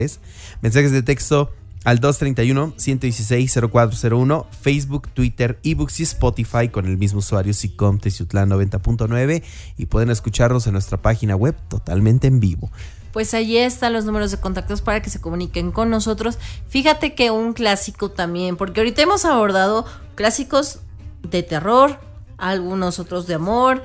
Mensajes de texto al 231-116-0401, Facebook, Twitter, ebooks y Spotify con el mismo usuario SICOM Teciutlán 90.9 y pueden escucharnos en nuestra página web totalmente en vivo. Pues allí están los números de contactos para que se comuniquen con nosotros. Fíjate que un clásico también, porque ahorita hemos abordado clásicos de terror, algunos otros de amor,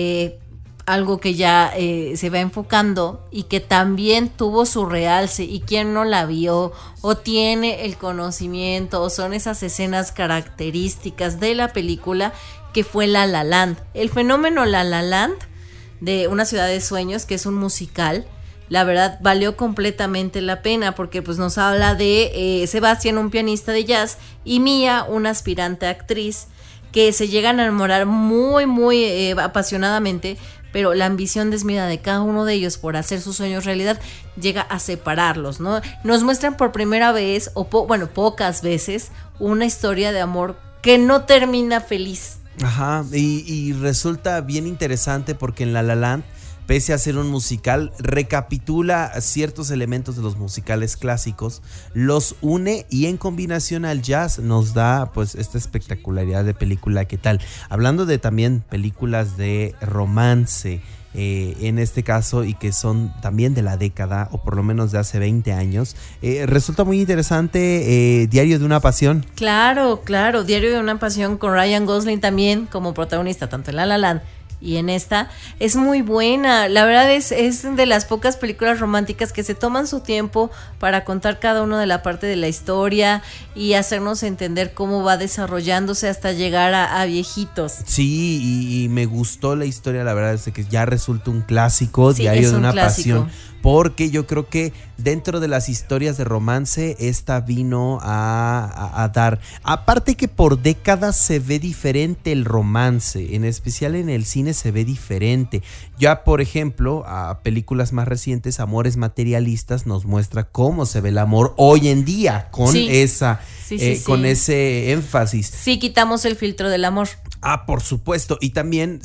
algo que ya se va enfocando y que también tuvo su realce, y quien no la vio o tiene el conocimiento o son esas escenas características de la película, que fue La La Land. El fenómeno La La Land de Una ciudad de sueños, que es un musical, la verdad valió completamente la pena, porque pues nos habla de Sebastián, un pianista de jazz, y Mia, una aspirante actriz, que se llegan a enamorar muy apasionadamente, pero la ambición desmedida de cada uno de ellos por hacer sus sueños realidad llega a separarlos, ¿no? Nos muestran por primera vez, pocas veces, una historia de amor que no termina feliz. Ajá, y resulta bien interesante porque en La La Land, pese a ser un musical, recapitula ciertos elementos de los musicales clásicos, los une y en combinación al jazz nos da pues esta espectacularidad de película. ¿Qué tal? Hablando de también películas de romance, en este caso, y que son también de la década, o por lo menos de hace 20 años, resulta muy interesante Diario de una Pasión. Claro, Diario de una Pasión, con Ryan Gosling también como protagonista, tanto en La La Land y en esta, es muy buena. La verdad es de las pocas películas románticas que se toman su tiempo para contar cada uno de la parte de la historia y hacernos entender cómo va desarrollándose hasta llegar a viejitos. Sí, y me gustó la historia, la verdad es que ya resulta un clásico, sí, Diario de una Pasión, porque yo creo que dentro de las historias de romance esta vino a dar, aparte que por décadas se ve diferente el romance, en especial en el cine se ve diferente. Ya por ejemplo, a películas más recientes, Amores Materialistas, nos muestra cómo se ve el amor hoy en día con con ese énfasis. Sí, quitamos el filtro del amor. Por supuesto, y también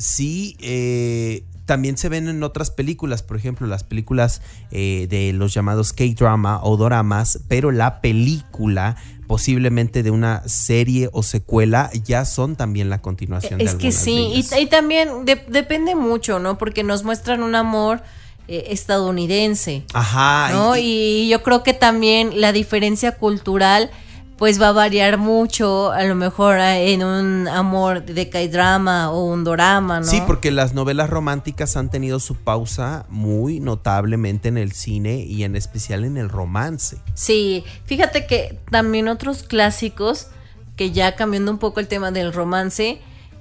también se ven en otras películas, por ejemplo, las películas de los llamados K-drama o doramas, pero la película posiblemente de una serie o secuela ya son también la continuación de algunas de ellas. Es que sí, y también depende mucho, ¿no? Porque nos muestran un amor estadounidense. Ajá. ¿No? Y yo creo que también la diferencia cultural pues va a variar mucho, a lo mejor en un amor de K-drama o un dorama, ¿no? Sí, porque las novelas románticas han tenido su pausa muy notablemente en el cine y en especial en el romance. Sí, fíjate que también otros clásicos, que ya cambiando un poco el tema del romance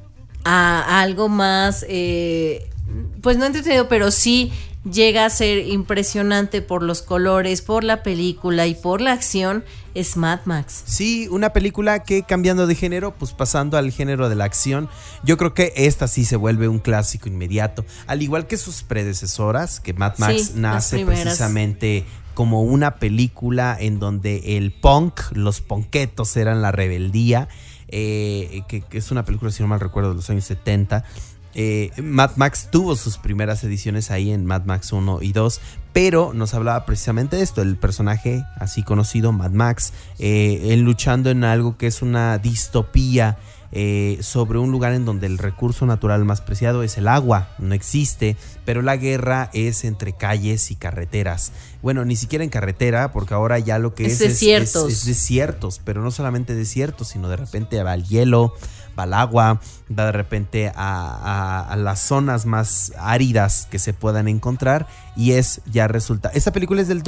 a algo más, pues no entretenido, pero sí llega a ser impresionante por los colores, por la película y por la acción, es Mad Max. Sí, una película que, cambiando de género, pues pasando al género de la acción, yo creo que esta sí se vuelve un clásico inmediato, al igual que sus predecesoras, que Mad Max nace precisamente como una película en donde el punk, los punketos eran la rebeldía, que es una película, si no mal recuerdo, de los años 70. Mad Max tuvo sus primeras ediciones ahí en Mad Max 1 y 2, pero nos hablaba precisamente de esto, el personaje así conocido, Mad Max, él luchando en algo que es una distopía, sobre un lugar en donde el recurso natural más preciado es el agua, no existe, pero la guerra es entre calles y carreteras. Bueno, ni siquiera en carretera, porque ahora ya lo que es desiertos, pero no solamente desiertos, sino de repente va el hielo, va al agua, va de repente a las zonas más áridas que se puedan encontrar, y ya resulta. Esta película es del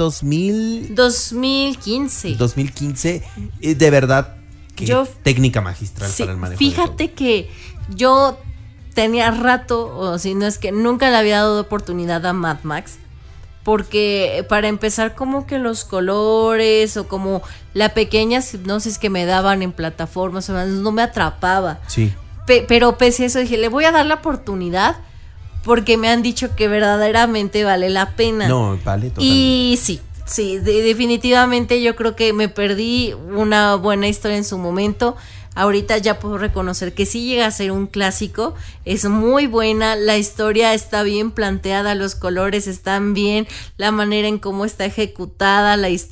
2015. De verdad, técnica magistral para el manejo. Fíjate que yo tenía rato, o si no es que nunca le había dado oportunidad a Mad Max, porque para empezar como que los colores o como la pequeña hipnosis que me daban en plataformas no me atrapaba. Sí. Pero pese a eso dije, le voy a dar la oportunidad porque me han dicho que verdaderamente vale la pena. No, vale totalmente. Y sí, definitivamente yo creo que me perdí una buena historia en su momento. Ahorita ya puedo reconocer que sí llega a ser un clásico, es muy buena, la historia está bien planteada, los colores están bien, la manera en cómo está ejecutada la historia